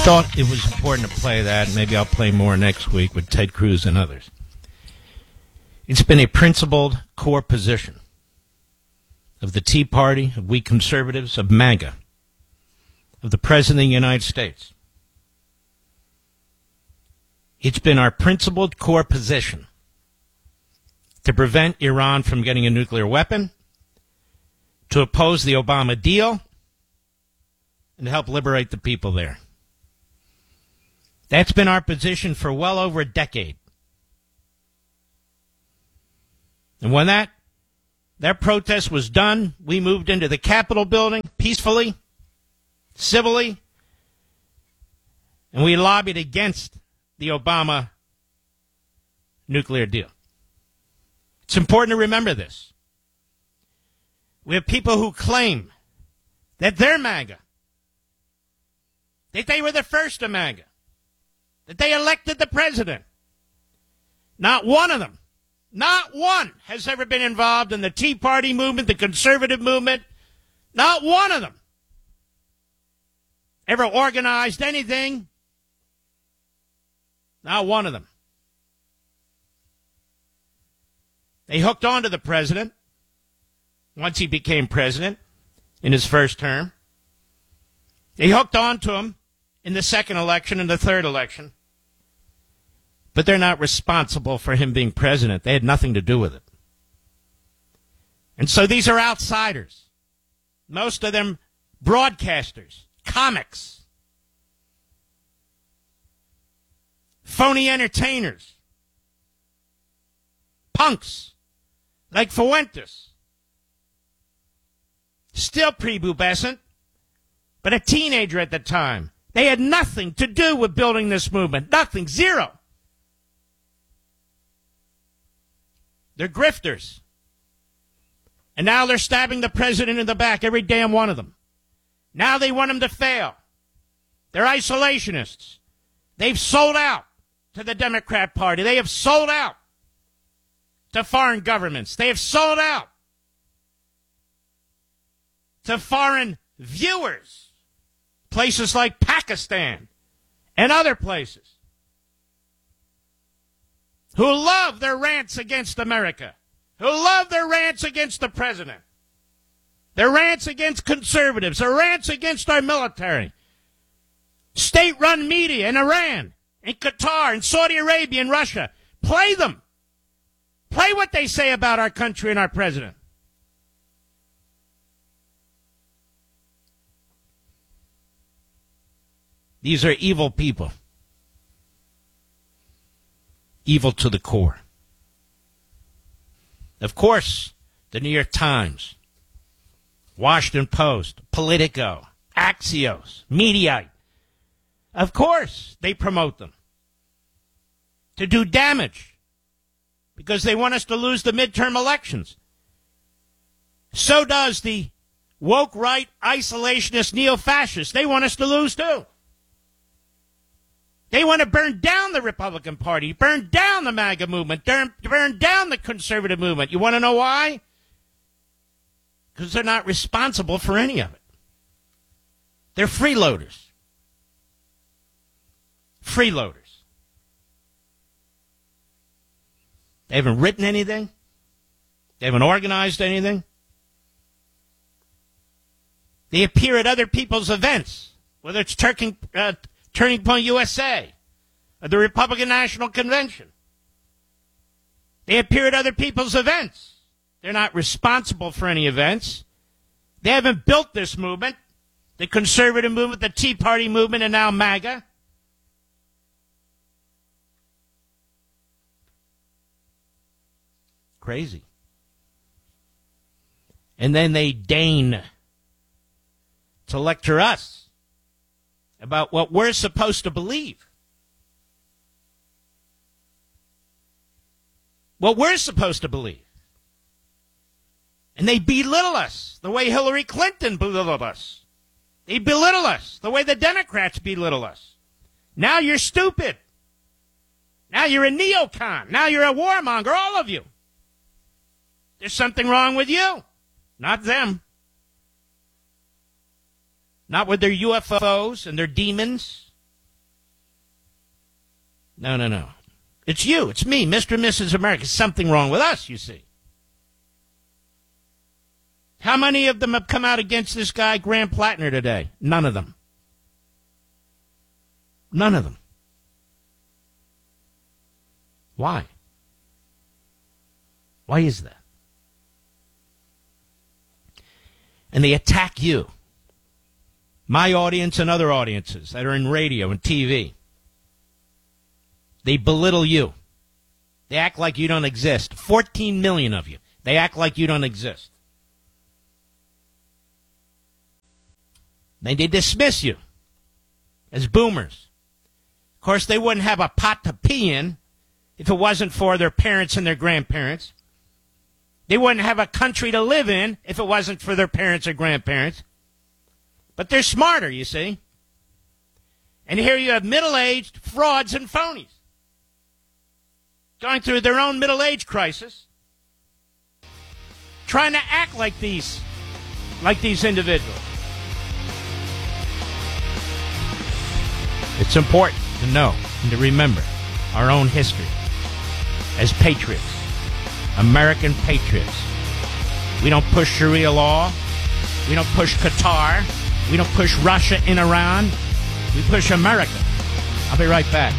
thought it was important to play that. Maybe I'll play more next week with Ted Cruz and others. It's been a principled core position of the Tea Party, of we conservatives, of MAGA, of the President of the United States. It's been our principled core position to prevent Iran from getting a nuclear weapon, to oppose the Obama deal, and to help liberate the people there. That's been our position for well over a decade. And when that protest was done, we moved into the Capitol building peacefully, civilly, and we lobbied against the Obama nuclear deal. It's important to remember this. We have people who claim that they're MAGA, that they were the first to MAGA, that they elected the president. Not one of them, not one, has ever been involved in the Tea Party movement, the conservative movement. Not one of them ever organized anything. Not one of them. They hooked on to the president once he became president in his first term. They hooked on to him in the second election and the third election. But they're not responsible for him being president. They had nothing to do with it. And so these are outsiders. Most of them broadcasters, comics, phony entertainers, punks like Fuentes. Still prepubescent, but a teenager at the time. They had nothing to do with building this movement. Nothing. Zero. They're grifters. And now they're stabbing the president in the back, every damn one of them. Now they want him to fail. They're isolationists. They've sold out to the Democrat Party. They have sold out to foreign governments. They have sold out to foreign viewers, places like Pakistan and other places, who love their rants against America, who love their rants against the president, their rants against conservatives, their rants against our military, state-run media in Iran, in Qatar, in Saudi Arabia, in Russia. Play them. Play what they say about our country and our president. These are evil people. Evil to the core. Of course, the New York Times, Washington Post, Politico, Axios, Mediaite, of course they promote them to do damage because they want us to lose the midterm elections. So does the woke right isolationist neo-fascists. They want us to lose too. They want to burn down the Republican Party, burn down the MAGA movement, burn down the conservative movement. You want to know why? Because they're not responsible for any of it. They're freeloaders. Freeloaders. They haven't written anything. They haven't organized anything. They appear at other people's events, whether it's Turning Point USA, or the Republican National Convention. They appear at other people's events. They're not responsible for any events. They haven't built this movement, the conservative movement, the Tea Party movement, and now MAGA. Crazy. And then they deign to lecture us about what we're supposed to believe. What we're supposed to believe. And they belittle us the way Hillary Clinton belittled us. They belittle us the way the Democrats belittle us. Now you're stupid. Now you're a neocon. Now you're a warmonger, all of you. There's something wrong with you, not them. Not with their UFOs and their demons No. It's you. It's me, Mr. and Mrs. America. Something wrong with us, you see. How many of them have come out against this guy, Graham Plattner, today? None of them. None of them. Why? Why is that? And they attack you. My audience and other audiences that are in radio and TV. They belittle you. They act like you don't exist. 14 million of you. They act like you don't exist. They dismiss you as boomers. Of course, they wouldn't have a pot to pee in if it wasn't for their parents and their grandparents. They wouldn't have a country to live in if it wasn't for their parents or grandparents. But they're smarter, you see. And here you have middle-aged frauds and phonies going through their own middle-age crisis, trying to act like these individuals. It's important to know and to remember our own history as patriots, American patriots. We don't push Sharia law. We don't push Qatar. We don't push Russia and Iran. We push America. I'll be right back.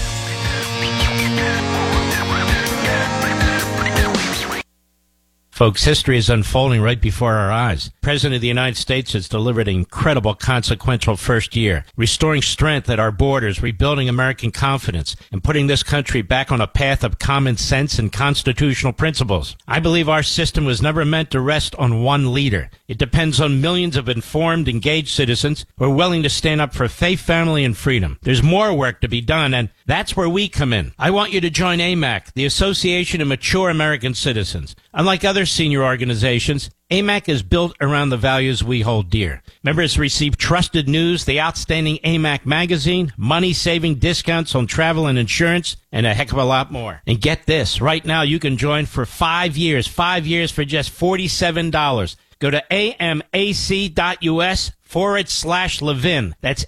Folks, history is unfolding right before our eyes. The President of the United States has delivered an incredible, consequential first year, restoring strength at our borders, rebuilding American confidence, and putting this country back on a path of common sense and constitutional principles. I believe our system was never meant to rest on one leader. It depends on millions of informed, engaged citizens who are willing to stand up for faith, family, and freedom. There's more work to be done, and that's where we come in. I want you to join AMAC, the Association of Mature American Citizens. Unlike other senior organizations, AMAC is built around the values we hold dear. Members receive trusted news, the outstanding AMAC magazine, money-saving discounts on travel and insurance, and a heck of a lot more. And get this, right now you can join for 5 years for just $47. Go to amac.us/Levin. That's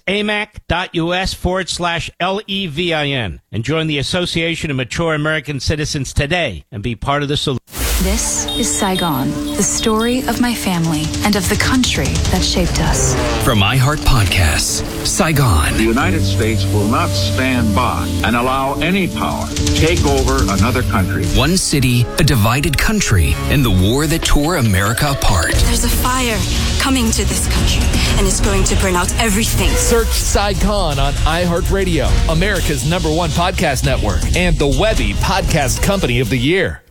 amac.us/LEVIN. And join the Association of Mature American Citizens today and be part of the solution. This is Saigon, the story of my family and of the country that shaped us. From iHeart Podcasts, Saigon. The United States will not stand by and allow any power to take over another country. One city, a divided country, and the war that tore America apart. There's a fire coming to this country, and it's going to burn out everything. Search Saigon on iHeartRadio, America's #1 podcast network, and the Webby Podcast Company of the Year.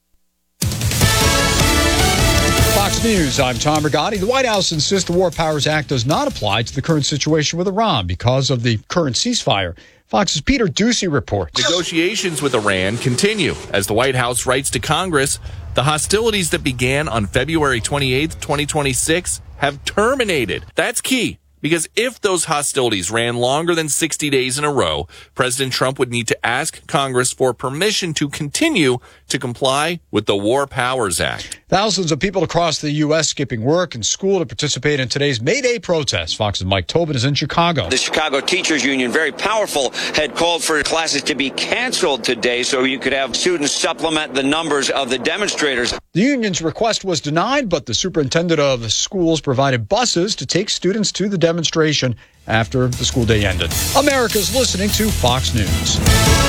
Fox News, I'm Tom Rigotti. The White House insists the War Powers Act does not apply to the current situation with Iran because of the current ceasefire. Fox's Peter Doocy reports. Negotiations with Iran continue as the White House writes to Congress the hostilities that began on February 28th, 2026 have terminated. That's key. Because if those hostilities ran longer than 60 days in a row, President Trump would need to ask Congress for permission to continue to comply with the War Powers Act. Thousands of people across the U.S. skipping work and school to participate in today's May Day protest. Fox's Mike Tobin is in Chicago. The Chicago Teachers Union, very powerful, had called for classes to be canceled today so you could have students supplement the numbers of the demonstrators. The union's request was denied, but the superintendent of schools provided buses to take students to the demonstration after the school day ended. America's listening to Fox News.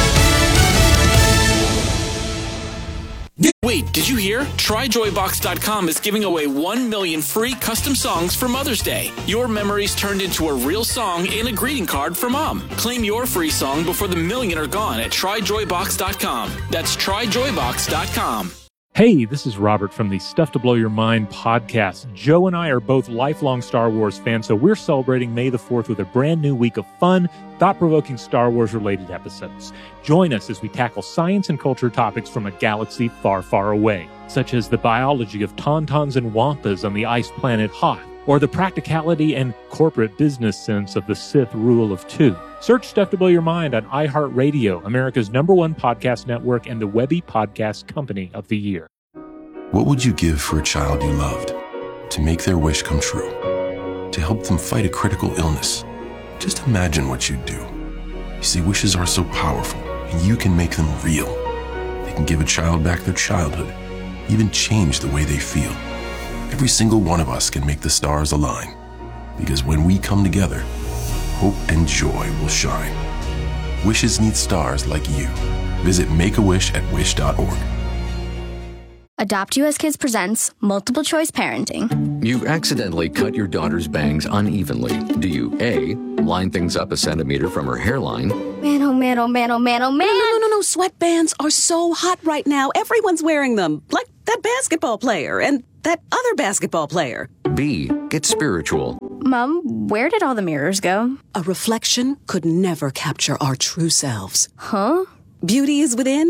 Wait, did you hear? TryJoyBox.com is giving away 1 million free custom songs for Mother's Day. Your memories turned into a real song and a greeting card for Mom. Claim your free song before the million are gone at TryJoyBox.com. That's TryJoyBox.com. Hey, this is Robert from the Stuff to Blow Your Mind podcast. Joe and I are both lifelong Star Wars fans, so we're celebrating May the 4th with a brand new week of fun, thought-provoking Star Wars-related episodes. Join us as we tackle science and culture topics from a galaxy far, far away, such as the biology of tauntauns and wampas on the ice planet Hoth, or the practicality and corporate business sense of the Sith rule of two. Search Stuff to Blow Your Mind on iHeartRadio, America's #1 podcast network, and the Webby Podcast Company of the Year. What would you give for a child you loved? To make their wish come true? To help them fight a critical illness? Just imagine what you'd do. You see, wishes are so powerful, and you can make them real. They can give a child back their childhood, even change the way they feel. Every single one of us can make the stars align, because when we come together, hope and joy will shine. Wishes need stars like you. Visit Make-A-Wish at wish.org. Adopt US Kids presents Multiple Choice Parenting. You've accidentally cut your daughter's bangs unevenly. Do you A, line things up a centimeter from her hairline? Man, oh man, oh man, oh man, oh man. No. Sweatbands are so hot right now. Everyone's wearing them. Like that basketball player and that other basketball player. B, get spiritual. Mom, where did all the mirrors go? A reflection could never capture our true selves. Huh? Beauty is within.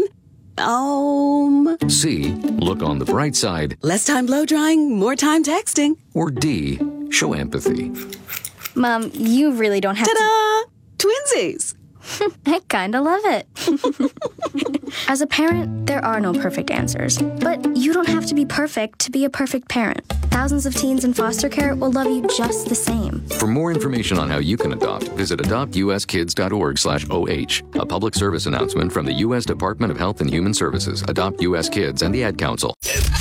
C, look on the bright side. Less time blow drying, more time texting. Or D, show empathy. Mom, you really don't have Ta-da! Twinsies! I kinda love it. As a parent, there are no perfect answers. But you don't have to be perfect to be a perfect parent. Thousands of teens in foster care will love you just the same. For more information on how you can adopt, visit adoptuskids.org/OH. A public service announcement from the U.S. Department of Health and Human Services, Adopt U.S. Kids, and the Ad Council.